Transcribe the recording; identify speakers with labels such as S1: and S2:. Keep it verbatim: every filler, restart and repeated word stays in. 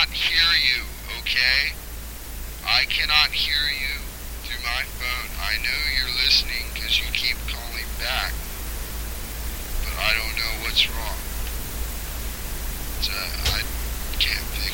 S1: cannot hear you, okay? I cannot hear you through my phone. I know you're listening because you keep calling back, but I don't know what's wrong. So I can't fix